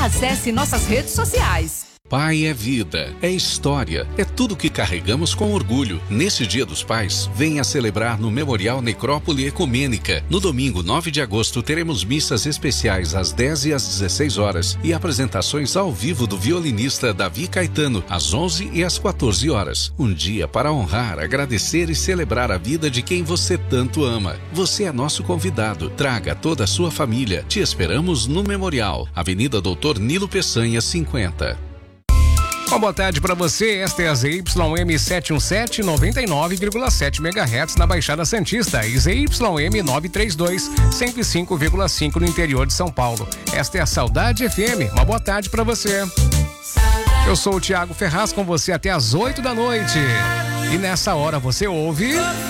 Acesse nossas redes sociais. Pai é vida, é história, é tudo que carregamos com orgulho. Nesse Dia dos Pais, venha celebrar no Memorial Necrópole Ecumênica. No domingo, 9 de agosto, teremos missas especiais às 10 e às 16 horas e apresentações ao vivo do violinista Davi Caetano, às 11 e às 14 horas. Um dia para honrar, agradecer e celebrar a vida de quem você tanto ama. Você é nosso convidado. Traga toda a sua família. Te esperamos no Memorial, Avenida Doutor Nilo Peçanha, 50. Uma boa tarde para você, esta é a ZYM 717, 99,7 MHz na Baixada Santista e ZYM 932, 105,5 no interior de São Paulo. Esta é a Saudade FM, uma boa tarde para você. Eu sou o Thiago Ferraz com você até às 8 da noite e nessa hora você ouve...